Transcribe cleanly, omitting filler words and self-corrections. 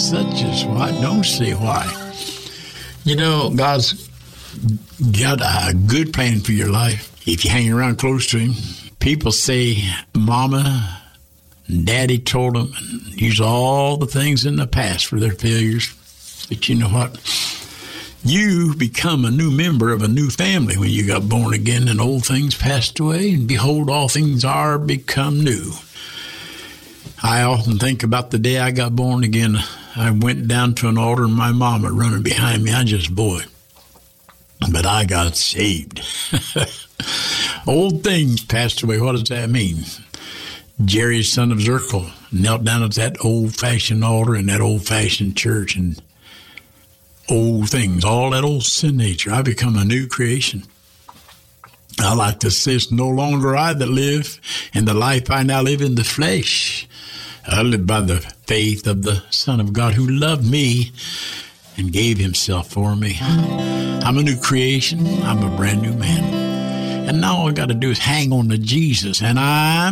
such as why. Don't say why. You know, God's got a good plan for your life if you hang around close to him. People say Mama and Daddy told them and use all the things in the past for their failures. But you know what? You become a new member of a new family when you got born again, and old things passed away, and behold, all things are become new. I often think about the day I got born again. I went down to an altar and my mama running behind me. I just, boy, but I got saved. Old things passed away. What does that mean? Jerry, son of Zirkle, knelt down at that old-fashioned altar in that old-fashioned church, and old things, all that old sin nature, I become a new creation. I like to say it's no longer I that live, and the life I now live in the flesh. I live by the faith of the Son of God who loved me and gave himself for me. I'm a new creation. I'm a brand new man. And now all I got to do is hang on to Jesus, and I'm